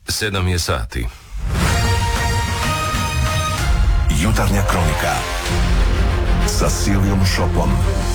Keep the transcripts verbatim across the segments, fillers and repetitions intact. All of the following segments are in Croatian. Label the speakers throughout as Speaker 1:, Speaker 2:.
Speaker 1: Sedam je sati.
Speaker 2: Jutarnja kronika sa Silvijom Šopom.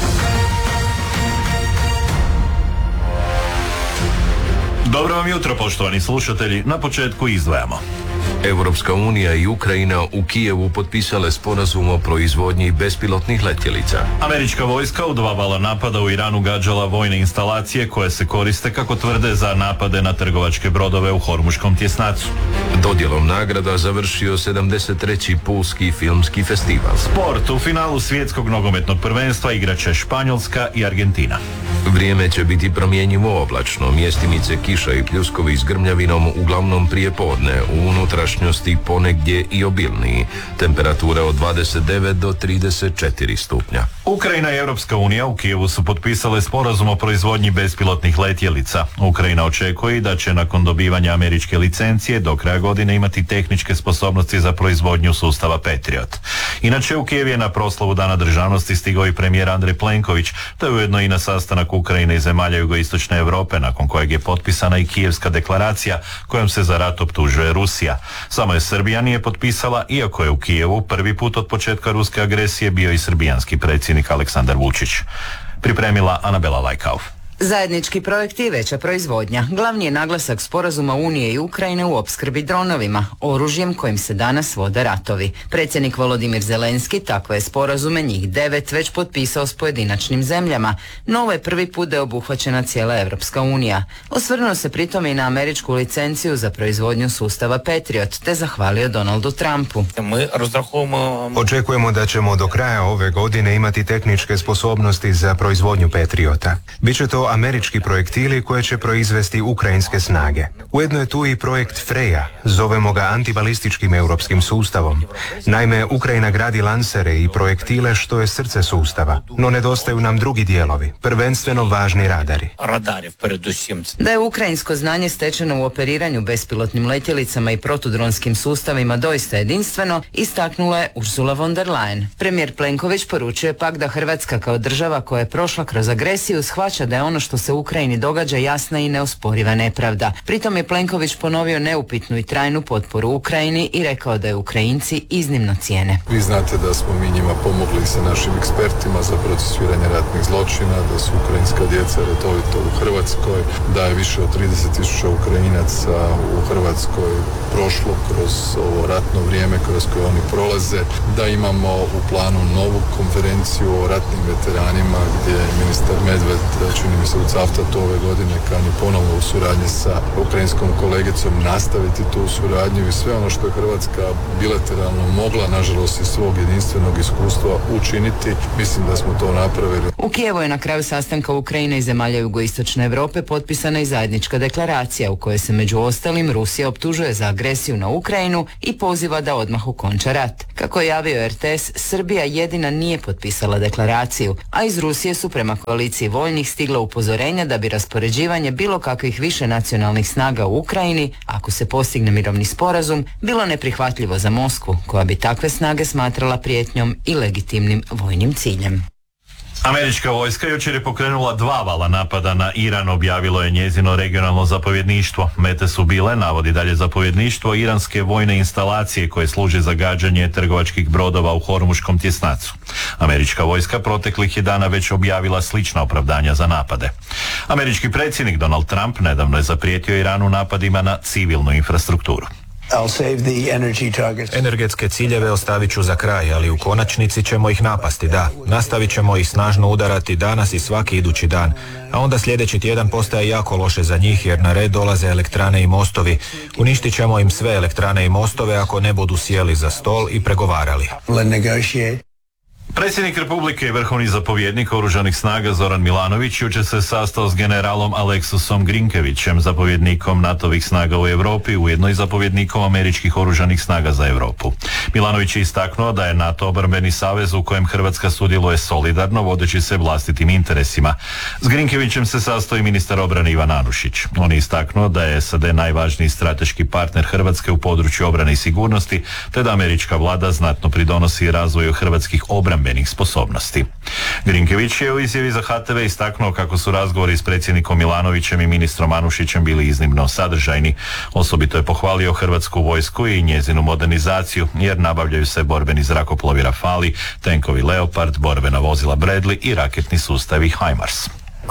Speaker 3: Dobro vam jutro, poštovani slušatelji. Na početku izdvajamo.
Speaker 1: Europska unija i Ukrajina u Kijevu potpisale sporazum o proizvodnji bespilotnih letjelica.
Speaker 3: Američka vojska u dva vala napada u Iranu gađala vojne instalacije koje se koriste, kako tvrde, za napade na trgovačke brodove u Hormuškom tjesnacu.
Speaker 1: Dodjelom nagrada završio sedamdeset treći Pulski filmski festival.
Speaker 3: Sport. U finalu svjetskog nogometnog prvenstva igraće Španjolska i Argentina.
Speaker 1: Vrijeme će biti promjenjivo oblačno, mjestimice kiša i pljuskovi s grmljavinom uglavnom prije podne, u unutrašnjosti ponegdje i obilniji. Temperatura od dvadeset devet do trideset četiri stupnja.
Speaker 3: Ukrajina i Europska unija u Kijevu su potpisale sporazum o proizvodnji bespilotnih letjelica. Ukrajina očekuje da će nakon dobivanja američke licencije do kraja godine imati tehničke sposobnosti za proizvodnju sustava Patriot. Inače, u Kijev je na proslavu Dana državnosti stigao i premijer Andrej Plenković, te ujedno i na sastanak Ukrajine i zemalja jugoistočne Europe, nakon kojeg je potpisana i Kijevska deklaracija kojom se za rat optužuje Rusija. Samo je Srbija nije potpisala, iako je u Kijevu prvi put od početka ruske agresije bio i srbijanski predsjednik Aleksandar Vučić. Pripremila Anabela Lajkauf.
Speaker 4: Zajednički projekt i veća proizvodnja. Glavni je naglasak sporazuma Unije i Ukrajine u opskrbi dronovima, oružjem kojim se danas vode ratovi. Predsjednik Volodimir Zelenski takve je sporazume, njih devet, već potpisao s pojedinačnim zemljama, no ovo je prvi put da je obuhvaćena cijela Europska unija. Osvrnuo se pritom i na američku licenciju za proizvodnju sustava Patriot, te zahvalio Donaldu Trumpu.
Speaker 5: Očekujemo da ćemo do kraja ove godine imati tehničke sposobnosti za proizvodnju Patriota. Biće to američki projektili koje će proizvesti ukrajinske snage. Ujedno je tu i projekt Freja, zovemo ga antibalističkim europskim sustavom. Naime, Ukrajina gradi lansere i projektile što je srce sustava, no nedostaju nam drugi dijelovi, prvenstveno važni radari.
Speaker 4: Da je ukrajinsko znanje stečeno u operiranju bespilotnim letjelicama i protudronskim sustavima doista jedinstveno, istaknula je Ursula von der Leyen. Premijer Plenković poručuje pak da Hrvatska kao država koja je prošla kroz agresiju shvaća da je ono što se u Ukrajini događa jasna i neosporiva nepravda. Pritom je Plenković ponovio neupitnu i trajnu potporu Ukrajini i rekao da je Ukrajinci iznimno cijene.
Speaker 6: Vi znate da smo mi njima pomogli sa našim ekspertima za procesuiranje ratnih zločina, da su ukrajinska djeca redovito u Hrvatskoj, da je više od trideset tisuća Ukrajinaca u Hrvatskoj prošlo kroz ovo ratno vrijeme kroz koje oni prolaze, da imamo u planu novu konferenciju o ratnim veteranima gdje je ministar Medved, čini mi se u Cavtatu ove godine, kani ponovno u suradnji sa ukrajinskom kolegicom nastaviti tu suradnju i sve ono što je Hrvatska bilateralno mogla, nažalost iz svog jedinstvenog iskustva, učiniti. Mislim da smo to napravili.
Speaker 4: U Kijevu je na kraju sastanka Ukrajine i zemalja jugoistočne Europe potpisana i zajednička deklaracija u kojoj se među ostalim Rusija optužuje za agresiju na Ukrajinu i poziva da odmah okonča rat. Kako je javio R T S, Srbija jedina nije potpisala deklaraciju, a iz Rusije su prema koaliciji voljnih stigla upozorenja da bi raspoređivanje bilo kakvih više nacionalnih snaga u Ukrajini, ako se postigne mirovni sporazum, bilo neprihvatljivo za Moskvu, koja bi takve snage smatrala prijetnjom i legitimnim vojnim ciljem.
Speaker 3: Američka vojska jučer je pokrenula dva vala napada na Iran, objavilo je njezino regionalno zapovjedništvo. Mete su bile, navodi dalje zapovjedništvo, iranske vojne instalacije koje služe za gađanje trgovačkih brodova u Hormuškom tjesnacu. Američka vojska proteklih je dana već objavila slična opravdanja za napade. Američki predsjednik Donald Trump nedavno je zaprijetio Iranu napadima na civilnu infrastrukturu.
Speaker 7: Energetske ciljeve ostavit ću za kraj, ali u konačnici ćemo ih napasti, da. Nastavit ćemo ih snažno udarati danas i svaki idući dan. A onda sljedeći tjedan postaje jako loše za njih jer na red dolaze elektrane i mostovi. Uništit ćemo im sve elektrane i mostove ako ne budu sjeli za stol i pregovarali.
Speaker 3: Predsjednik Republike i vrhovni zapovjednik Oružanih snaga Zoran Milanović jučer se sastao s generalom Aleksusom Grinkevićem, zapovjednikom NATO-vih snaga u Europi, ujedno i zapovjednikom američkih oružanih snaga za Europu. Milanović je istaknuo da je NATO obrambeni savez u kojem Hrvatska sudjeluje solidarno, vodeći se vlastitim interesima. S Grinkevićem se sastao i ministar obrane Ivan Anušić. On je istaknuo da je S A D najvažniji strateški partner Hrvatske u području obrane i sigurnosti, te da američka vlada znatno pridonosi razvoju hrvatskih obrambenih borbenih sposobnosti. Grinkević je u izjavi za H T V istaknuo kako su razgovori s predsjednikom Milanovićem i ministrom Anušićem bili iznimno sadržajni. Osobito je pohvalio hrvatsku vojsku i njezinu modernizaciju, jer nabavljaju se borbeni zrakoplovi Rafali, tenkovi Leopard, borbena vozila Bradley i raketni sustavi HIMARS.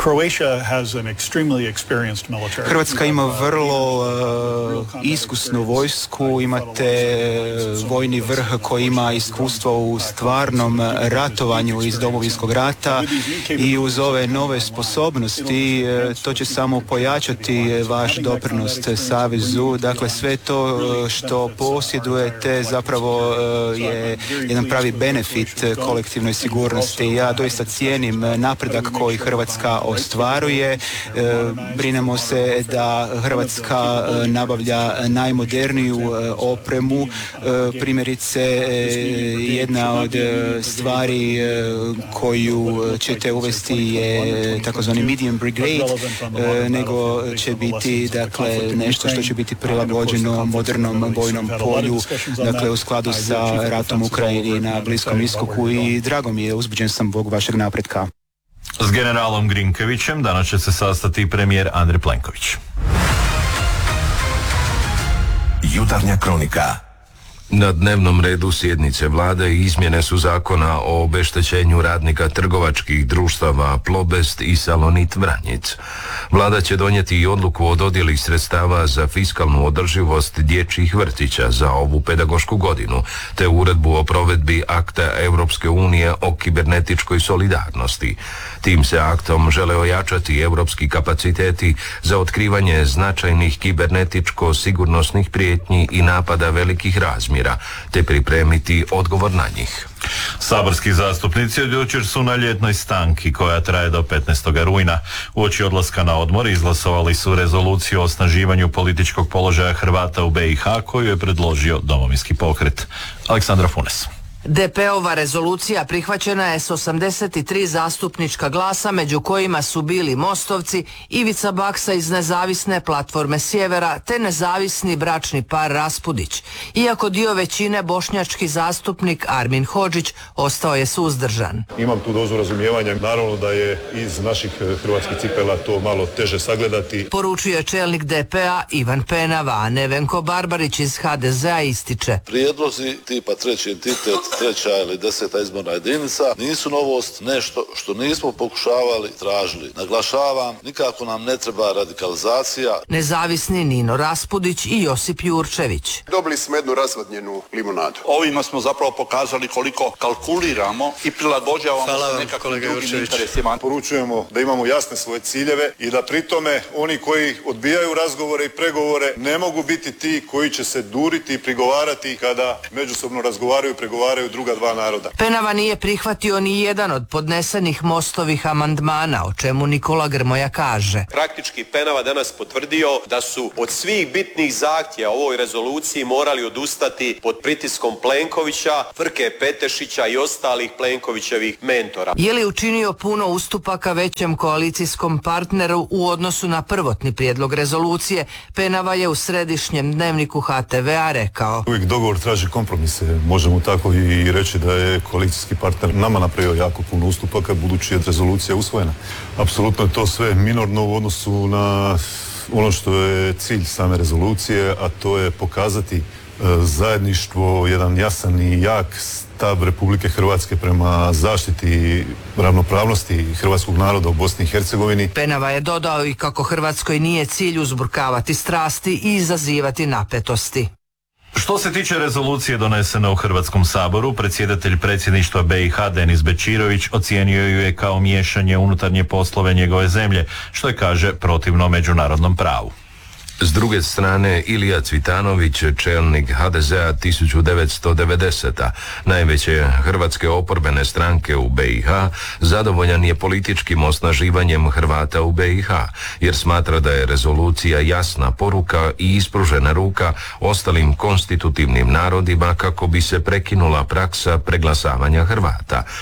Speaker 8: Hrvatska ima vrlo uh, iskusnu vojsku, imate vojni vrh koji ima iskustvo u stvarnom ratovanju iz Domovinskog rata i uz ove nove sposobnosti uh, to će samo pojačati vaš doprinos savezu. Dakle, sve to što posjedujete zapravo uh, je jedan pravi benefit kolektivnoj sigurnosti. Ja doista cijenim napredak koji Hrvatska ostvaruje. E, brinemo se da Hrvatska e, nabavlja najmoderniju e, opremu. E, primjerice, e, jedna od e, stvari e, koju ćete uvesti je takozvani medium brigade, e, nego će biti dakle nešto što će biti prilagođeno modernom bojnom polju, dakle u skladu sa ratom u Ukrajini na Bliskom istoku, i drago mi je, uzbuđen sam zbog vašeg napretka.
Speaker 3: S generalom Grinkevićem danas će se sastati premijer Andrej Plenković.
Speaker 2: Jutarnja kronika.
Speaker 1: Na dnevnom redu sjednice vlade izmjene su zakona o obeštećenju radnika trgovačkih društava Plobest i Salonit Vranjic. Vlada će donijeti i odluku o dodjeli sredstava za fiskalnu održivost dječjih vrtića za ovu pedagošku godinu, te uredbu o provedbi akta Europske unije o kibernetičkoj solidarnosti. Tim se aktom žele ojačati europski kapaciteti za otkrivanje značajnih kibernetičko-sigurnosnih prijetnji i napada velikih razmjera, te pripremiti odgovor na njih.
Speaker 3: Saborski zastupnici od jučer su na ljetnoj stanki koja traje do petnaestog rujna. Uoči odlaska na odmor izglasovali su rezoluciju o osnaživanju političkog položaja Hrvata u B i H koju je predložio Domovinski pokret. Aleksandra Funes.
Speaker 9: D P-ova rezolucija prihvaćena je s osamdeset tri zastupnička glasa, među kojima su bili Mostovci, Ivica Baksa iz Nezavisne platforme Sjevera te nezavisni bračni par Raspudić. Iako dio većine, bošnjački zastupnik Armin Hodžić ostao je suzdržan.
Speaker 10: Imam tu dozu razumijevanja, naravno da je iz naših hrvatskih cipela to malo teže sagledati.
Speaker 9: Poručuje čelnik D P-a Ivan Penava, a Nevenko Barbarić iz H D Z-a ističe.
Speaker 11: Prijedlozi tipa treći entitet, treća ili deseta izborna jedinica nisu novost, nešto što nismo pokušavali, tražili. Naglašavam, nikako nam ne treba radikalizacija.
Speaker 9: Nezavisni Nino Raspudić i Josip Jurčević.
Speaker 12: Dobili smo jednu razvodnjenu limunadu. Ovima smo zapravo pokazali koliko kalkuliramo i prilagođavamo se nekakvim drugim interesima.
Speaker 10: Poručujemo da imamo jasne svoje ciljeve i da pri tome oni koji odbijaju razgovore i pregovore ne mogu biti ti koji će se duriti i prigovarati kada međusobno razgovaraju i pregovaraju druga dva naroda.
Speaker 9: Penava nije prihvatio ni jedan od podnesenih Mostovih amandmana, o čemu Nikola Grmoja kaže.
Speaker 13: Praktički Penava danas potvrdio da su od svih bitnih zahtjeva ovoj rezoluciji morali odustati pod pritiskom Plenkovića, Frke Petešića i ostalih Plenkovićevih mentora.
Speaker 9: Je li učinio puno ustupaka većem koalicijskom partneru u odnosu na prvotni prijedlog rezolucije? Penava je u središnjem dnevniku H T V-a rekao.
Speaker 10: Uvijek dogovor traži kompromise, možemo tako i reći da je koalicijski partner nama napravio jako puno ustupaka budući je rezolucija usvojena. Apsolutno je to sve minorno u odnosu na ono što je cilj same rezolucije, a to je pokazati zajedništvo, jedan jasan i jak stav Republike Hrvatske prema zaštiti ravnopravnosti hrvatskog naroda u Bosni i Hercegovini.
Speaker 9: Penava je dodao i kako Hrvatskoj nije cilj uzburkavati strasti i izazivati napetosti.
Speaker 3: Što se tiče rezolucije donesene u Hrvatskom saboru, predsjedatelj predsjedništva B i H Denis Bečirović ocijenio ju je kao miješanje unutarnje poslove njegove zemlje, što je, kaže, protivno međunarodnom pravu.
Speaker 1: S druge strane, Ilija Cvitanović, čelnik H D Z-a tisuću devetsto devedesete. najveće hrvatske oporbene stranke u B i H, zadovoljan je političkim osnaživanjem Hrvata u B i H, jer smatra da je rezolucija jasna poruka i ispružena ruka ostalim konstitutivnim narodima kako bi se prekinula praksa preglasavanja Hrvata.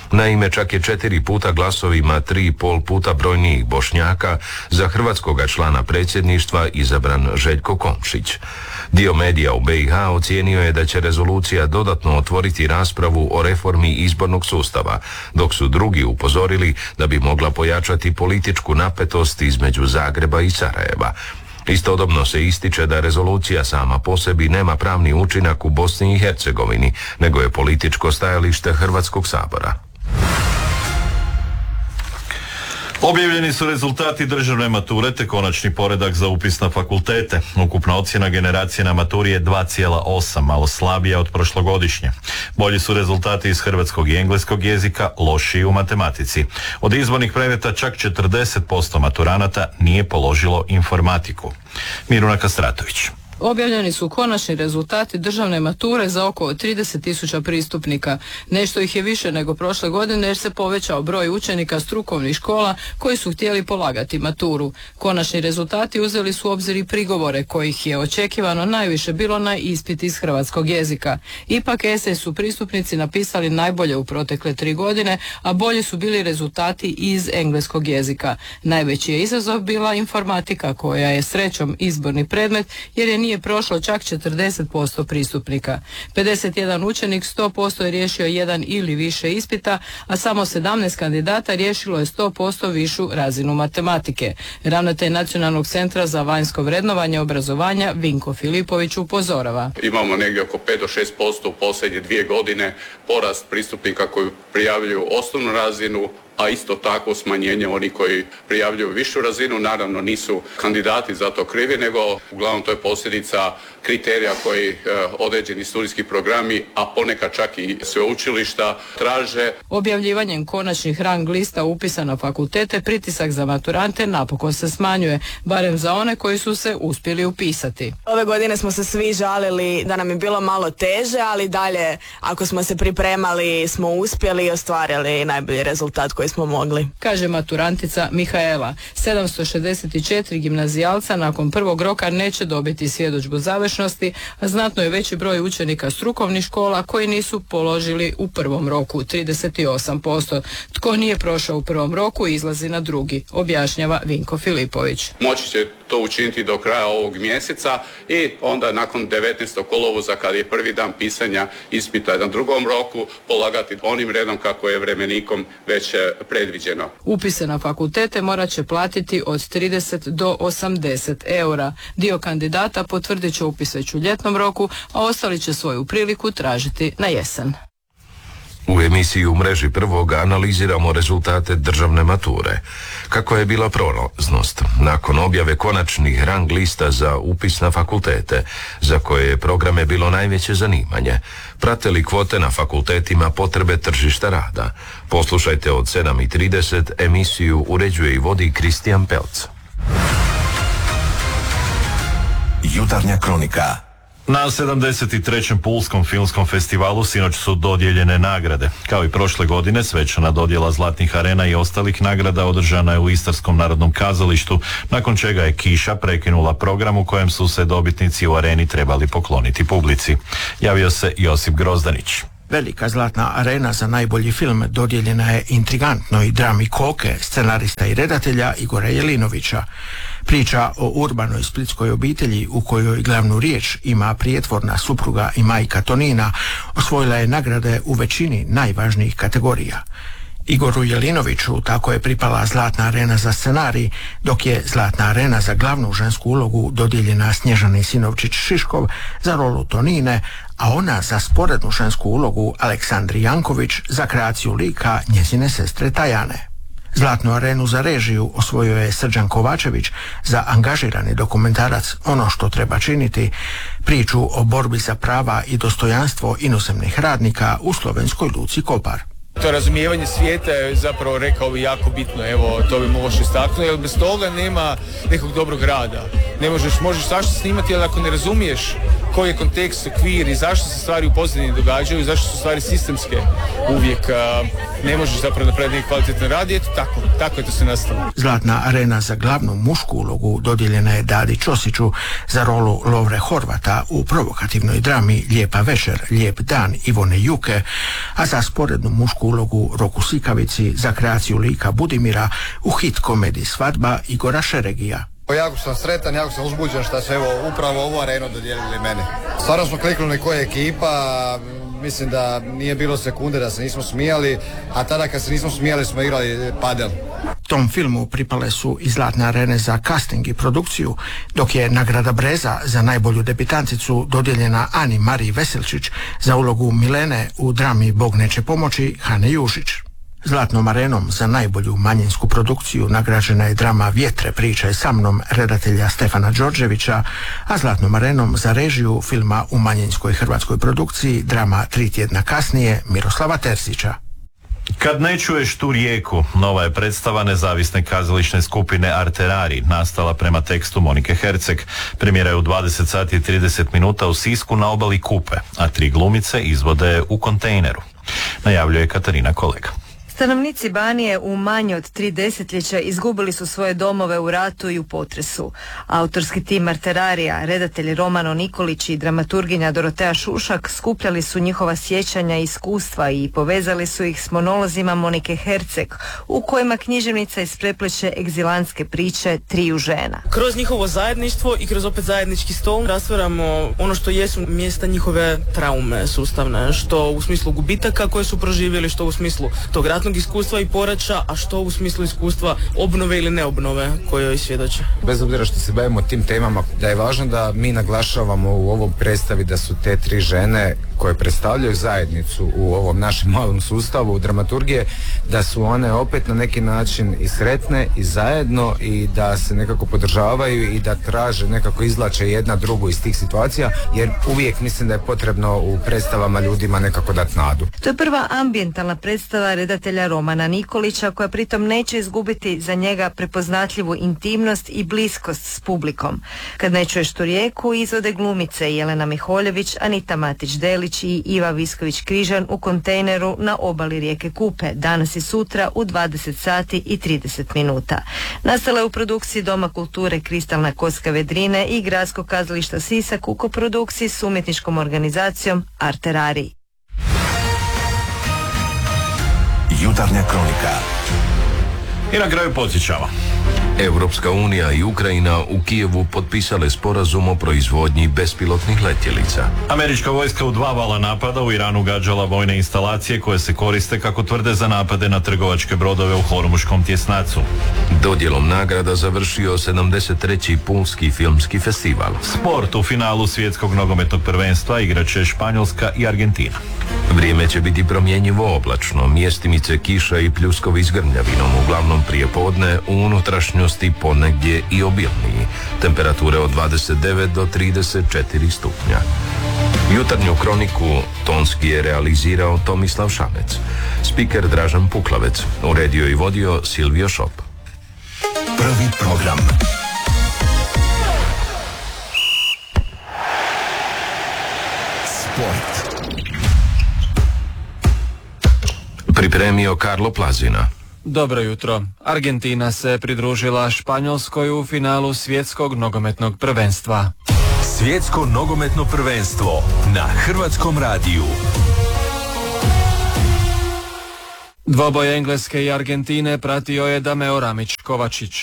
Speaker 1: Naime, čak je četiri puta glasovima tri i pol puta brojnijih Bošnjaka za hrvatskoga člana predsjedništva izabran Željko Komšić. Dio medija u be i ha ocijenio je da će rezolucija dodatno otvoriti raspravu o reformi izbornog sustava, dok su drugi upozorili da bi mogla pojačati političku napetost između Zagreba i Sarajeva. Istodobno se ističe da rezolucija sama po sebi nema pravni učinak u Bosni i Hercegovini, nego je političko stajalište Hrvatskog sabora.
Speaker 3: Objavljeni su rezultati državne mature te konačni poredak za upis na fakultete. Ukupna ocjena generacije na maturi je dva zarez osam, malo slabija od prošlogodišnje. Bolji su rezultati iz hrvatskog i engleskog jezika, lošiji u matematici. Od izbornih predmeta čak četrdeset posto maturanata nije položilo informatiku. Miruna Kastratović.
Speaker 14: Objavljeni su konačni rezultati državne mature za oko trideset tisuća pristupnika. Nešto ih je više nego prošle godine jer se povećao broj učenika strukovnih škola koji su htjeli polagati maturu. Konačni rezultati uzeli su u obzir i prigovore kojih je očekivano najviše bilo na ispit iz hrvatskog jezika. Ipak esej su pristupnici napisali najbolje u protekle tri godine, a bolji su bili rezultati iz engleskog jezika. Najveći je izazov bila informatika koja je srećom izborni predmet jer je nije prošlo čak četrdeset posto pristupnika. pedeset jedan učenik sto posto je riješio jedan ili više ispita, a samo sedamnaest kandidata riješilo je sto posto višu razinu matematike. Ravnatelj Nacionalnog centra za vanjsko vrednovanje obrazovanja Vinko Filipović upozorava.
Speaker 12: Imamo negdje oko pet do šest posto u posljednje dvije godine porast pristupnika koji prijavljuju osnovnu razinu, a isto tako smanjenje oni koji prijavljuju višu razinu. Naravno nisu kandidati za to krivi, nego uglavnom to je posljedica kriterija koji e, određeni studijski programi, a ponekad čak i sveučilišta traže.
Speaker 14: Objavljivanjem konačnih rang lista upisa na fakultete pritisak za maturante napokon se smanjuje, barem za one koji su se uspjeli upisati.
Speaker 15: Ove godine smo se svi žalili da nam je bilo malo teže, ali dalje ako smo se pripremali smo uspjeli i ostvarili najbolji rezultat koji smo mogli.
Speaker 14: Kaže maturantica Mihaela. sedamsto šezdeset četiri gimnazijalca nakon prvog roka neće dobiti svjedodžbu završnosti, a znatno je veći broj učenika strukovnih škola koji nisu položili u prvom roku, trideset osam posto. Tko nije prošao u prvom roku izlazi na drugi, objašnjava Vinko Filipović.
Speaker 12: Moći će to učiniti do kraja ovog mjeseca i onda nakon devetnaestog kolovoza kad je prvi dan pisanja ispita na drugom roku polagati onim redom kako je vremenikom već predviđeno.
Speaker 14: Upise na fakultete morat će platiti od trideset do osamdeset eura. Dio kandidata potvrdit će upis već u ljetnom roku, a ostali će svoju priliku tražiti na jesen.
Speaker 1: U emisiji U mreži prvog analiziramo rezultate državne mature. Kako je bila prolaznost nakon objave konačnih rang lista za upis na fakultete, za koje je programe bilo najveće zanimanje? Prate li kvote na fakultetima potrebe tržišta rada? Poslušajte od sedam i trideset, emisiju uređuje i vodi Kristijan Pelc.
Speaker 2: Jutarnja kronika.
Speaker 3: Na sedamdeset trećem Pulskom filmskom festivalu sinoć su dodijeljene nagrade. Kao i prošle godine, svečana dodjela Zlatnih arena i ostalih nagrada održana je u Istarskom narodnom kazalištu, nakon čega je kiša prekinula program u kojem su se dobitnici u areni trebali pokloniti publici. Javio se Josip Grozdanić.
Speaker 16: Velika Zlatna arena za najbolji film dodijeljena je intrigantnoj drami Koke, scenarista i redatelja Igora Jelinovića. Priča o urbanoj splitskoj obitelji u kojoj glavnu riječ ima prijetvorna supruga i majka Tonina osvojila je nagrade u većini najvažnijih kategorija. Igoru Jelinoviću tako je pripala Zlatna arena za scenarij, dok je Zlatna arena za glavnu žensku ulogu dodijeljena Snježani Sinovčić-Šiškov za rolu Tonine, a ona za sporednu žensku ulogu Aleksandri Janković za kreaciju lika njezine sestre Tajane. Zlatnu arenu za režiju osvojio je Srđan Kovačević za angažirani dokumentarac Ono što treba činiti, priču o borbi za prava i dostojanstvo inozemnih radnika u slovenskoj luci Kopar.
Speaker 17: To razumijevanje svijeta je zapravo, rekao bi, jako bitno, evo, to bi možeš istaknuti, jer bez toga nema nekog dobrog rada. Ne možeš, možeš svašta snimati, ali ako ne razumiješ koji je kontekst, okvir i zašto se stvari u pozadini događaju i zašto su stvari sistemske uvijek a, ne možeš zapravo napraviti kvalitetno rad i eto tako, tako je to se nastalo.
Speaker 16: Zlatna arena za glavnu mušku ulogu dodijeljena je Dadi Ćosiću za rolu Lovre Horvata u provokativnoj drami Lijepa večer, lijep dan Ivone Juke, a za sporednu mušku ulogu Roku Sikavici za kreaciju lika Budimira u hit komediji Svadba Igora Šeregija.
Speaker 18: Jako sam sretan, jako sam uzbuđen što su evo upravo ovu arenu dodijelili mene. Stvarno smo kliknuli koja je ekipa, mislim da nije bilo sekunde da se nismo smijali, a tada kad se nismo smijali smo igrali padel.
Speaker 16: Tom filmu pripale su i Zlatne arene za casting i produkciju, dok je nagrada Breza za najbolju debitanticu dodijeljena Ani Mariji Veselčić za ulogu Milene u drami Bog neće pomoći Hane Jušić. Zlatnom arenom za najbolju manjinsku produkciju nagrađena je drama Vjetre pričaj sa mnom redatelja Stefana Đorđevića, a Zlatnom arenom za režiju filma u manjinskoj hrvatskoj produkciji drama Tri tjedna kasnije Miroslava Terzića.
Speaker 3: Kad ne čuješ tu rijeku, nova je predstava nezavisne kazališne skupine Arterari, nastala prema tekstu Monike Herceg. Premijera je u dvadeset sati i trideset minuta u Sisku na obali Kupe, a tri glumice izvode u kontejneru. Najavljuje Katarina Kolega.
Speaker 19: Stanovnici Banije u manje od tri desetljeća izgubili su svoje domove u ratu i u potresu. Autorski tim Arterarija, redatelji Romano Nikolić i dramaturginja Dorotea Šušak skupljali su njihova sjećanja i iskustva i povezali su ih s monolozima Monike Herceg, u kojima književnica isprepleće egzilantske priče triju žena.
Speaker 20: Kroz njihovo zajedništvo i kroz opet zajednički stol rastvaramo ono što jesu mjesta njihove traume sustavne, što u smislu gubitaka koje su proživjeli, što u smislu tog ratnog iskustva i poraća, a što u smislu iskustva obnove ili neobnove koje svjedoče.
Speaker 21: Bez obzira što se bavimo tim temama, da je važno da mi naglašavamo u ovom predstavi da su te tri žene koje predstavljaju zajednicu u ovom našem malom sustavu dramaturgije, da su one opet na neki način i sretne i zajedno i da se nekako podržavaju i da traže, nekako izvlače jedna drugu iz tih situacija, jer uvijek mislim da je potrebno u predstavama ljudima nekako dati nadu.
Speaker 19: To je prva ambijentalna predstava redatelja Romana Nikolića, koja pritom neće izgubiti za njega prepoznatljivu intimnost i bliskost s publikom. Kad ne čuješ tu rijeku, izvode glumice Jelena Miholjević, Anita Matić-Delić i Iva Visković-Križan u kontejneru na obali rijeke Kupe, danas i sutra u dvadeset sati i trideset minuta. Nastala je u produkciji Doma kulture Kristalna kocka Vedrine i Gradskog kazališta Sisak u koprodukciji s umjetničkom organizacijom Arterari.
Speaker 2: Jutarnja kronika.
Speaker 3: I na kraju podsjećamo.
Speaker 1: Europska unija i Ukrajina u Kijevu potpisale sporazum o proizvodnji bespilotnih letjelica.
Speaker 3: Američka vojska u dva vala napada u Iranu gađala vojne instalacije koje se koriste, kako tvrde, za napade na trgovačke brodove u Hormuškom tjesnacu.
Speaker 1: Dodjelom nagrada završio sedamdeset treći Pulski filmski festival.
Speaker 3: Sport u finalu svjetskog nogometnog prvenstva igraće Španjolska i Argentina.
Speaker 1: Vrijeme će biti promjenjivo oblačno, mjestimice kiša i pljuskovi s grmljavinom, uglavnom prije podne, u unutrašnjosti ponegdje i obilniji. Temperature od dvadeset devet do trideset četiri stupnja. Jutarnju kroniku tonski je realizirao Tomislav Šamec. Spiker Dražan Puklavec, uredio i vodio Silvio Šop.
Speaker 2: Prvi program. Sport.
Speaker 1: Pripremio Karlo Plazina.
Speaker 22: Dobro jutro. Argentina se pridružila Španjolskoj u finalu svjetskog nogometnog prvenstva.
Speaker 2: Svjetsko nogometno prvenstvo na Hrvatskom radiju.
Speaker 22: Dvoboj Engleske i Argentine pratio je Dameo Ramić Kovačić.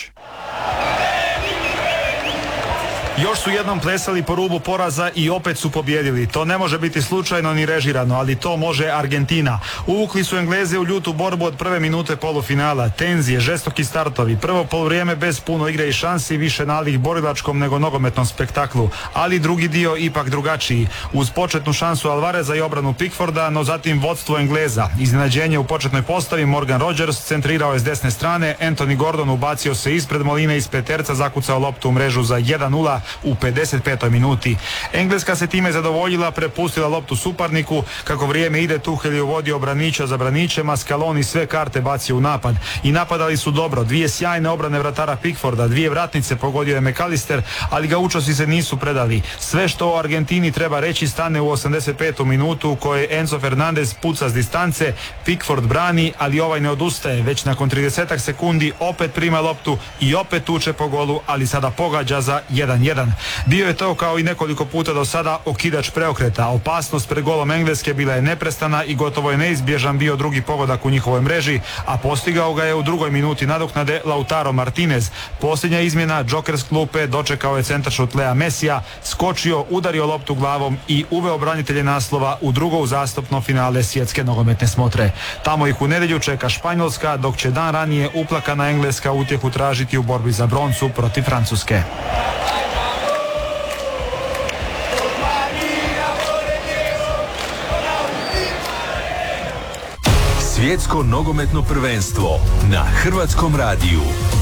Speaker 23: Još su jednom plesali po rubu poraza i opet su pobjedili. To ne može biti slučajno ni režirano, ali to može Argentina. Uvukli su Engleze u ljutu borbu od prve minute polufinala. Tenzije, žestoki startovi, prvo poluvrijeme bez puno igre i šansi, više nalik borilačkom nego nogometnom spektaklu. Ali drugi dio ipak drugačiji. Uz početnu šansu Alvareza i obranu Pickforda, no zatim vodstvo Engleza. Iznenađenje u početnoj postavi, Morgan Rogers centrirao je s desne strane, Anthony Gordon ubacio se ispred Moline, iz peterca zakucao loptu u mrežu za jedan nula. u pedeset petoj minuti. Engleska se time zadovoljila, prepustila loptu suparniku. Kako vrijeme ide, Tuchel je uvodio Branića za Branićem, a Scaloni sve karte bacio u napad. I napadali su dobro. Dvije sjajne obrane vratara Pickforda, dvije vratnice pogodio je McAllister, ali gaučosi se nisu predali. Sve što o Argentini treba reći stane u osamdeset petu minutu u kojoj Enzo Fernandez puca s distance, Pickford brani, ali ovaj ne odustaje. Već nakon tridesetak sekundi opet prima loptu i opet tuče po golu, ali sada pogađa za jedan jedan. Bio je to kao i nekoliko puta do sada okidač preokreta. Opasnost pred golom Engleske bila je neprestana i gotovo je neizbježan bio drugi pogodak u njihovoj mreži, a postigao ga je u drugoj minuti nadoknade Lautaro Martinez. Posljednja izmjena, Joker s klupe, dočekao je centaršut Lea Messija, skočio, udario loptu glavom i uveo branitelje naslova u drugo uzastopno finale svjetske nogometne smotre. Tamo ih u nedjelju čeka Španjolska, dok će dan ranije uplakana Engleska utjehu tražiti u borbi za broncu protiv Francuske.
Speaker 2: Svjetsko nogometno prvenstvo na Hrvatskom radiju.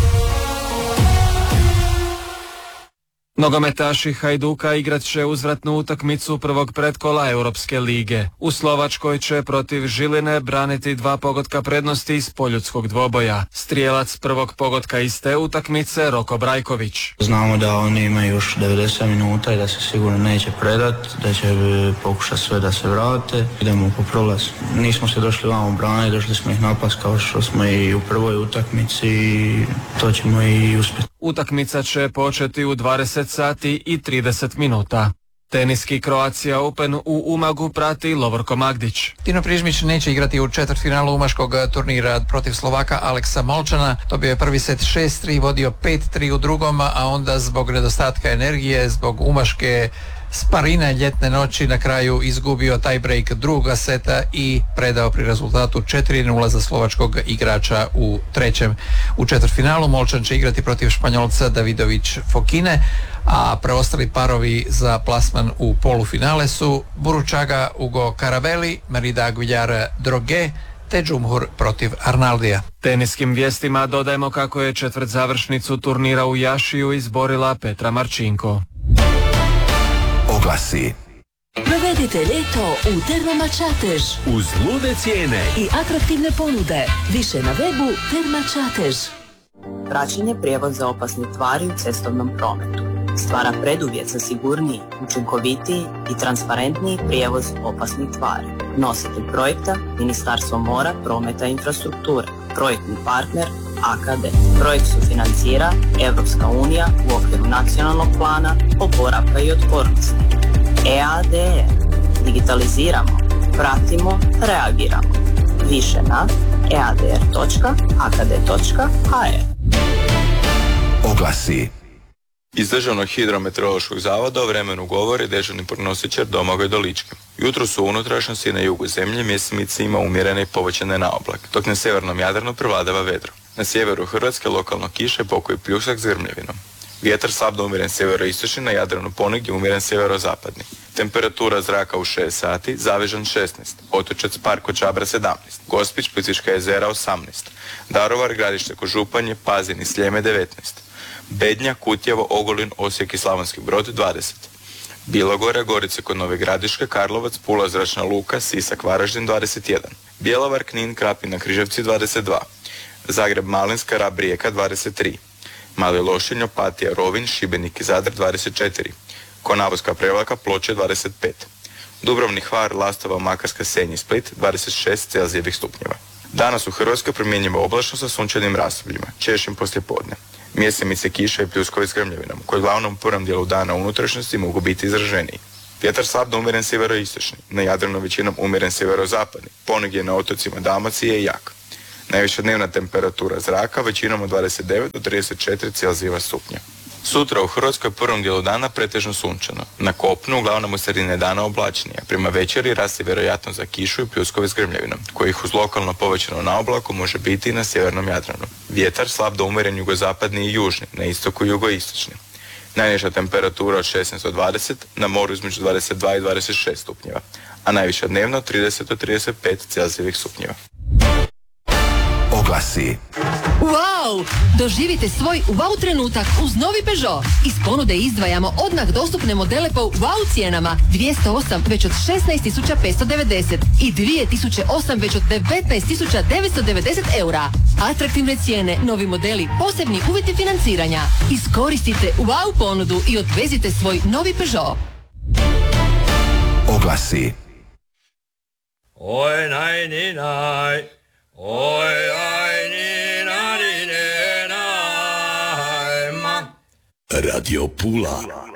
Speaker 22: Nogometaši Hajduka igrat će uzvratnu utakmicu prvog pretkola Europske lige. U Slovačkoj će protiv Žiline braniti dva pogotka prednosti iz poljudskog dvoboja. Strijelac prvog pogotka iz te utakmice Roko Brajković.
Speaker 4: Znamo da oni imaju još devedeset minuta i da se sigurno neće predat, da će pokušati sve da se vrate. Idemo po prolaz. Nismo se došli vamo braniti, došli smo ih napast kao što smo i u prvoj utakmici i to ćemo i uspjeti.
Speaker 22: Utakmica će početi u dvadeset sati i trideset minuta. Teniski Croatia Open u Umagu prati Lovorko Magdić.
Speaker 5: Tino Prižmić neće igrati u četvrtfinalu umaškog turnira protiv Slovaka Aleksa Molčana. Dobio je prvi set šest tri, vodio pet tri u drugom, a onda zbog nedostatka energije, zbog umaške sparine ljetne noći na kraju izgubio tiebreak druga seta i predao pri rezultatu četiri nula za slovačkog igrača u trećem. U četvrtfinalu Molčan će igrati protiv Španjolca Davidović Fokine, a preostali parovi za plasman u polufinale su Buručaga Ugo Carabelli, Merida Aguilar Droge te Džumhur protiv Arnaldija.
Speaker 22: Teniskim vijestima dodajemo kako je četvrt završnicu turnira u Jašiju izborila Petra Marčinko.
Speaker 2: Oglasi.
Speaker 6: Provedite ljeto u Termama Čatež.
Speaker 2: Uz lude cijene
Speaker 6: I atraktivne ponude. Više na webu Terma Čatež.
Speaker 24: Praćenje prijevoza opasnih tvari u cestovnom prometu stvara preduvjet za sigurniji, učinkovitiji i transparentniji prijevoz opasnih tvari. Nositelj projekta Ministarstvo mora, prometa i infrastrukture. Projektni partner A K D. Projekt sufinancira Europska unija u okviru nacionalnog plana oporavka i otpornosti. E A D R. Digitaliziramo, pratimo, reagiramo. Više na e a d r točka a k d točka h r.
Speaker 2: Oglasi.
Speaker 25: Iz Državnog hidrometeorološkog zavoda o vremenu govori dežurni prognostičar Domagoj Dolički. Jutro su u unutrašnjosti na jugu zemlje mjesimice ima umjerene i povećane na oblak, dok na sjevernom Jadranu prevladava vedro. Na sjeveru Hrvatske lokalno kiše, pokoji pljusak s grmljavinom. Vjetar slab do umjeren sjeveroistočni, na Jadranu ponegdje umjeren sjeverozapadni. Temperatura zraka u šest sati, Zavežan šesnaest, Otočac Parko Čabra sedamnaest, Gospić, Plitvička jezera osamnaest, Daruvar, Gradište Kožupanje, Pazin i Sljeme devetnaest, Bednja, Kutjevo, Ogulin, Osijek i Slavonski Brod dvadeset, Bilogora, Gorice kod Nove Gradiške, Karlovac, Pula, Zračna luka, Sisak, Varaždin dvadeset jedan, Bjelovar, Knin, Krapina, Križevci dvadeset dva, Zagreb, Malinska, Rab, Rijeka dvadeset tri, Mali Lošinj, Opatija, Rovinj, Šibenik i Zadar dvadeset četiri, Konavoska, Prevlaka, Ploče dvadeset pet, Dubrovnik, Hvar, Lastova, Makarska, Senj i Split dvadeset šest Celzijevih stupnjeva. Danas u Hrvatskoj primjenjivo oblačno sa sunčanim razdobljima, češćim poslijepodne. Mjesemice kiša i pljuskovi s grmljavinom, koji uglavnom u prvom dijelu dana u unutrašnjosti mogu biti izraženiji. Vjetar slab do umjeren sjeveroistočni, na Jadranu većinom umjeren sjeverozapadni, ponegdje na otocima Dalmacije je jak. Najviša dnevna temperatura zraka većinom od dvadeset devet do trideset četiri Celzijeva stupnja. Sutra u Hrvatskoj prvom dijelu dana pretežno sunčano. Na kopnu uglavnom u sredine dana oblačnije. Prema večeri raste vjerojatno za kišu i pljuskove s grmljavinom, kojih uz lokalno povećano na oblaku može biti i na sjevernom Jadranu. Vjetar slab do umjeren jugozapadni i južni, na istoku i jugoistočni. Najniža temperatura od šesnaest do dvadeset, na moru između dvadeset dva i dvadeset šest stupnjeva, a najviša dnevno trideset do trideset pet Celzijevih stupnjeva.
Speaker 2: Oglasi.
Speaker 7: Wow! Doživite svoj wow trenutak uz novi Peugeot. Iz ponude izdvajamo odmah dostupne modele po wow cijenama. dvjesto osam već od šesnaest tisuća petsto devedeset i dvije tisuće osam već od devetnaest tisuća devetsto devedeset eura. Atraktivne cijene, novi modeli, posebni uvjeti financiranja. Iskoristite wow ponudu i odvezite svoj novi Peugeot.
Speaker 2: Oglasi.
Speaker 8: Oj, naj, ni, naj. Oj, aj, ni, na, ni, ne, naj, ma.
Speaker 2: Radio Pula.